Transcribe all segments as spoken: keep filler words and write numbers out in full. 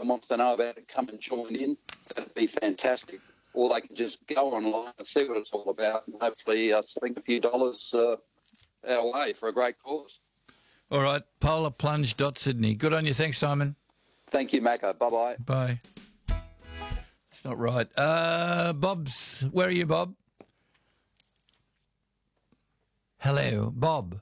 and wants to know about it, come and join in. That'd be fantastic. Or they can just go online and see what it's all about, and hopefully uh, swing a few dollars uh, our way for a great cause. All right, polar plunge dot sydney. Good on you. Thanks, Simon. Thank you, Macca. Bye-bye. Bye. That's not right. Uh, Bob's, where are you, Bob? Hello, Bob.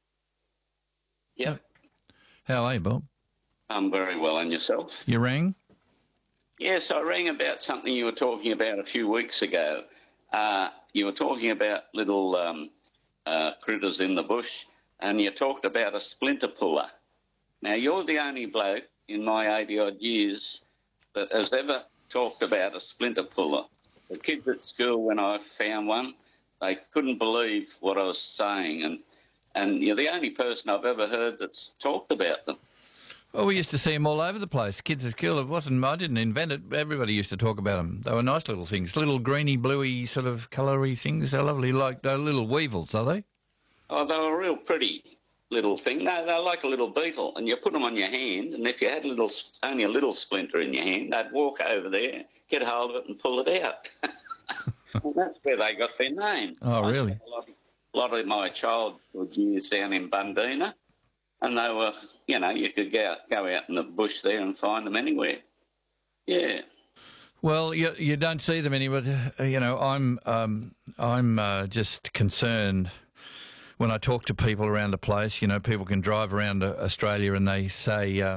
Yep. How are you, Bob? I'm very well, and yourself? You rang? Yes, I rang about something you were talking about a few weeks ago. Uh, you were talking about little um, uh, critters in the bush, and you talked about a splinter puller. Now, you're the only bloke in my eighty-odd years that has ever talked about a splinter puller. The kids at school, when I found one, they couldn't believe what I was saying, and, and you're the only person I've ever heard that's talked about them. Well, we used to see them all over the place. Kids at school, it wasn't, I didn't invent it. Everybody used to talk about them. They were nice little things, little greeny, bluey sort of coloury things. They're lovely, like they're little weevils, are they? Oh, they were a real pretty little thing. No, they're like a little beetle, and you put them on your hand, and if you had a little, only a little splinter in your hand, they'd walk over there, get hold of it and pull it out. Well, that's where they got their name. Oh, really? A lot, a lot of my childhood years down in Bundeena, and they were, you know, you could go out, go out in the bush there and find them anywhere. Yeah. Well, you you don't see them anywhere. Uh, you know, I'm um, I'm uh, just concerned when I talk to people around the place. You know, people can drive around uh, Australia and they say, uh,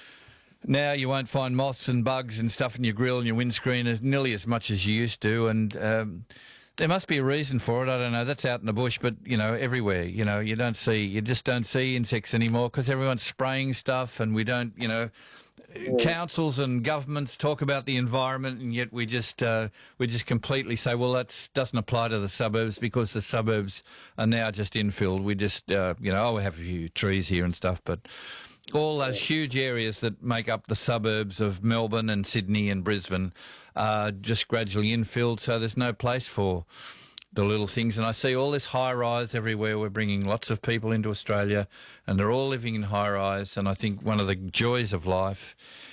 now you won't find moths and bugs and stuff in your grill and your windscreen as nearly as much as you used to, and um, there must be a reason for it. I don't know. That's out in the bush, but, you know, everywhere. You know, you don't see, you just don't see insects anymore because everyone's spraying stuff, and we don't, you know, yeah. Councils and governments talk about the environment, and yet we just uh, we just completely say, well, that doesn't apply to the suburbs because the suburbs are now just infilled. We just, uh, you know, oh, we have a few trees here and stuff, but all those huge areas that make up the suburbs of Melbourne and Sydney and Brisbane are just gradually infilled, so there's no place for the little things. And I see all this high-rise everywhere. We're bringing lots of people into Australia, and they're all living in high-rise, and I think one of the joys of life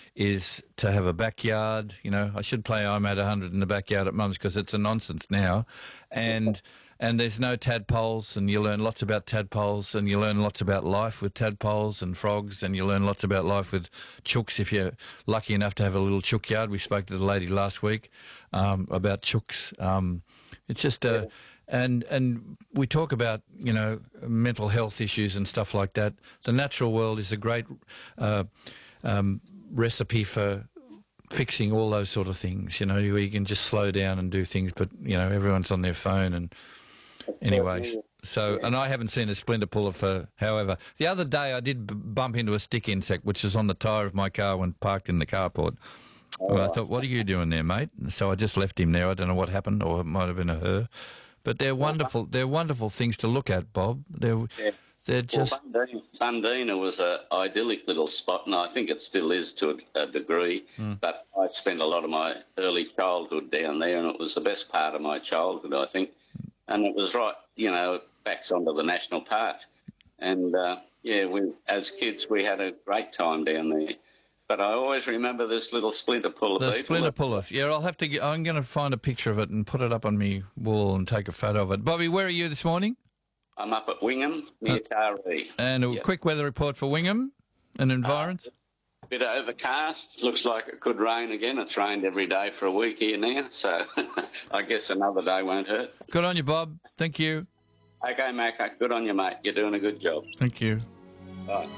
is to have a backyard. You know, I should play I'm at one hundred in the backyard at Mum's because it's a nonsense now. And and there's no tadpoles, and you learn lots about tadpoles, and you learn lots about life with tadpoles and frogs, and you learn lots about life with chooks if you're lucky enough to have a little chook yard. We spoke to the lady last week um, about chooks. Um, it's just a... And and we talk about, you know, mental health issues and stuff like that. The natural world is a great uh, um, recipe for fixing all those sort of things, you know, where you can just slow down and do things, but, you know, everyone's on their phone. And anyway, so, and I haven't seen a splinter puller for, however. The other day I did b- bump into a stick insect, which was on the tyre of my car when parked in the carport. Well, I thought, what are you doing there, mate? So I just left him there. I don't know what happened, or it might have been a her. But they're wonderful. They're wonderful things to look at, Bob. They're yeah. they're just. Well, Bundeena was an idyllic little spot, and I think it still is to a, a degree. Mm. But I spent a lot of my early childhood down there, and it was the best part of my childhood, I think. And it was right, you know, backs onto the national park, and uh, yeah, we as kids we had a great time down there. But I always remember this little splinter puller. The splinter puller. Yeah, I'll have to get, I'm going to find a picture of it and put it up on my wall and take a photo of it. Bobby, where are you this morning? I'm up at Wingham, near uh, Taree. And a yep. quick weather report for Wingham and environs? Uh, bit overcast. Looks like it could rain again. It's rained every day for a week here now, so I guess another day won't hurt. Good on you, Bob. Thank you. Okay, Mac. Good on you, mate. You're doing a good job. Thank you. Bye.